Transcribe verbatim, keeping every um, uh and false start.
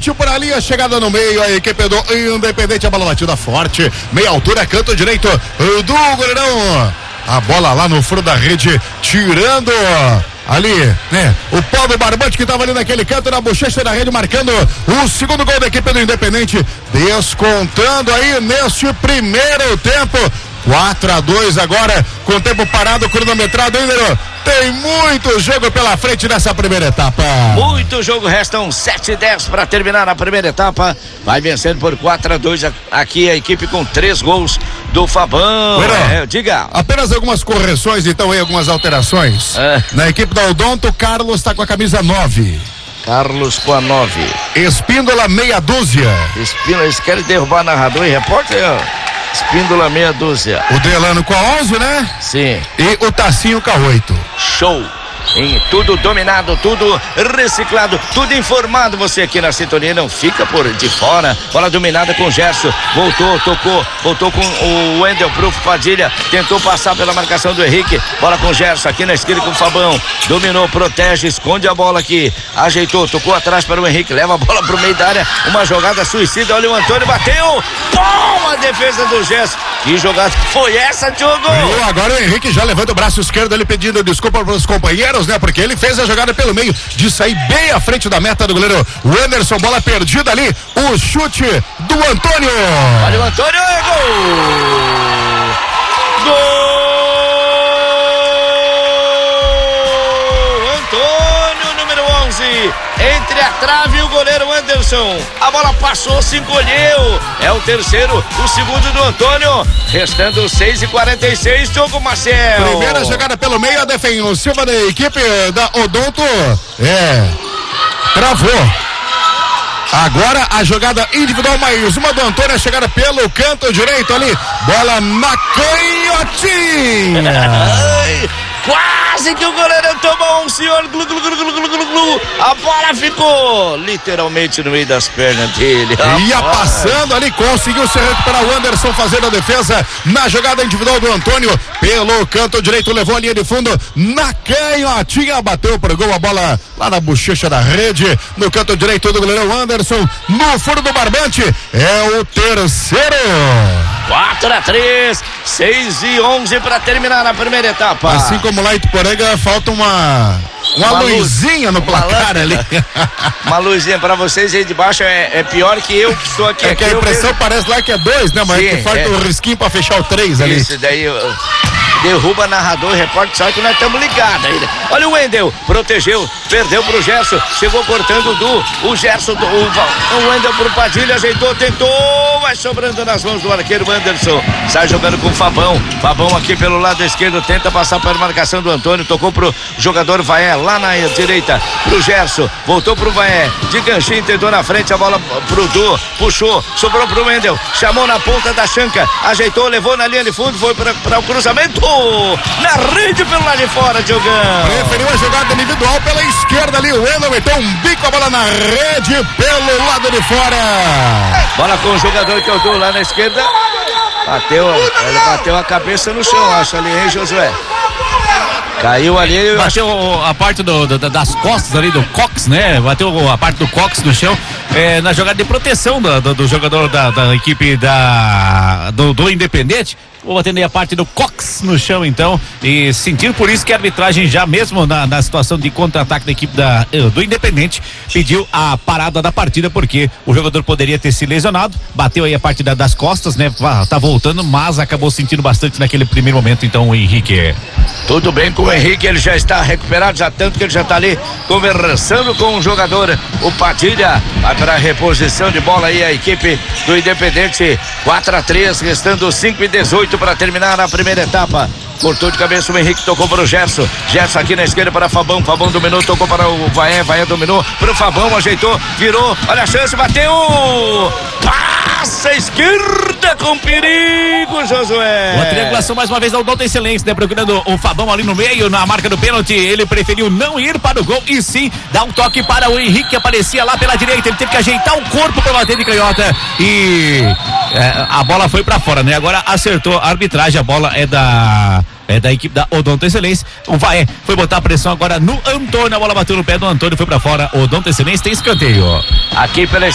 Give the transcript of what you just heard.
Bate por ali, a chegada no meio, a equipe do Independente, a bola batida forte, meia altura, canto direito do goleirão. A bola lá no fundo da rede, tirando ali, né? O Paulo Barbante que estava ali naquele canto, na bochecha da rede, marcando o segundo gol da equipe do Independente, descontando aí neste primeiro tempo. quatro a dois agora, com o tempo parado, cronometrado, ainda tem muito jogo pela frente nessa primeira etapa. Muito jogo, restam sete e dez para terminar a primeira etapa. Vai vencendo por quatro a dois aqui a equipe com três gols do Fabão. É, diga. Apenas algumas correções, então, aí algumas alterações. É. Na equipe da Odonto, Carlos está com a camisa nove. Carlos com a nove. Espíndola, meia dúzia. Espíndola, eles querem derrubar narrador e repórter, ó. Espíndola, meia dúzia. O Delano com a onze, né? Sim. E o Tacinho com a oito. Show. Em tudo dominado, tudo reciclado, tudo informado. Você aqui na sintonia não fica por de fora. Bola dominada com o Gerson. Voltou, tocou, voltou com o Wendel pro Padilha. Tentou passar pela marcação do Henrique. Bola com o Gerson aqui na esquerda com o Fabão. Dominou, protege, esconde a bola aqui. Ajeitou, tocou atrás para o Henrique. Leva a bola pro meio da área. Uma jogada suicida. Olha o Antônio, bateu. Bom, a defesa do Gerson. Que jogada foi essa, Diogo? E agora o Henrique já levanta o braço esquerdo ali pedindo desculpa para os companheiros, né? Porque ele fez a jogada pelo meio de sair bem à frente da meta do goleiro o Anderson, bola perdida ali, o chute do Antônio. Olha o Antônio, é gol! Gol! Antônio, número onze, entre a trave e o goleiro Anderson. A bola passou, se encolheu. É o terceiro, o segundo do Antônio. Restando seis e quarenta e seis, Diogo Marcel. Primeira jogada pelo meio, a defensiva da equipe da Odonto. É. Travou. Agora a jogada individual, mais uma do Antônio, a chegada pelo canto direito ali. Bola na canhotinha. Quase que o goleiro tomou um senhor glu, glu, glu, glu, glu, glu, glu. A bola ficou literalmente no meio das pernas dele. Ia passando ali, conseguiu se recuperar o Anderson fazendo a defesa na jogada individual do Antônio. Pelo canto direito, levou a linha de fundo na canhotinha, bateu pro gol, a bola lá na bochecha da rede, no canto direito do goleirão Anderson, no furo do barbante. É o terceiro. quatro a três, seis e onze para terminar a primeira etapa. Assim como lá em Ituporanga, falta uma uma, uma luzinha no placar luz, ali. Uma luzinha para vocês aí de baixo é, é pior que eu que estou aqui. É que aqui a impressão vejo... parece lá que é dois, né? Mas sim, é que falta é... um risquinho para fechar o três ali. Isso daí eu... derruba narrador, repórter, sabe que nós estamos ligados ainda. Olha o Wendel, protegeu, perdeu pro Gerson, chegou cortando o Du, o Gerson, do, o, o Wendel pro Padilha, ajeitou, tentou, vai sobrando nas mãos do arqueiro Anderson, sai jogando com o Fabão, Fabão aqui pelo lado esquerdo, tenta passar para a marcação do Antônio, tocou pro jogador Vaé, lá na direita, pro Gerson, voltou pro Vaé, de ganchinho, tentou na frente, a bola pro Du, puxou, sobrou pro Wendel, chamou na ponta da chanca, ajeitou, levou na linha de fundo, foi para o cruzamento, na rede pelo lado de fora, Diogão. Preferiu a jogada individual pela esquerda ali, o Wendel meteu um bico, a bola na rede pelo lado de fora. Bola com o jogador que eu dou lá na esquerda, bateu, ele bateu a cabeça no chão, acho ali, hein, Josué? Caiu ali. Bateu a parte do, do, das costas ali do Cox, né? Bateu a parte do Cox no chão, é, na jogada de proteção do, do, do jogador da, da equipe da, do, do Independente. Vou atender a parte do Cox no chão, então, e sentir por isso que a arbitragem, já mesmo na, na situação de contra-ataque da equipe da, do Independente, pediu a parada da partida, porque o jogador poderia ter se lesionado, bateu aí a parte da, das costas, né? Tá voltando, mas acabou sentindo bastante naquele primeiro momento, então, o Henrique. Tudo bem com o Henrique, ele já está recuperado, já tanto que ele já está ali conversando com o jogador, o Padilha, vai para a reposição de bola aí a equipe do Independente, quatro a três, restando cinco e dezoito para terminar a primeira etapa. Cortou de cabeça o Henrique, tocou para o Gerson. Gerson aqui na esquerda para Fabão. Fabão dominou, tocou para o Vaé. Vaé dominou para o Fabão, ajeitou, virou. Olha a chance, bateu. Passa a esquerda com perigo, Josué. Uma triangulação mais uma vez ao Doutor Excelência, né? Procurando o Fabão ali no meio, na marca do pênalti. Ele preferiu não ir para o gol e sim dar um toque para o Henrique, que aparecia lá pela direita. Ele teve que ajeitar o corpo para bater de canhota e é, a bola foi para fora, né? Agora acertou a arbitragem, a bola é da é da equipe da Odonto Excelência. O Vaé foi botar a pressão agora no Antônio, a bola bateu no pé do Antônio, foi pra fora. Odonto Excelência tem escanteio. Aqui pela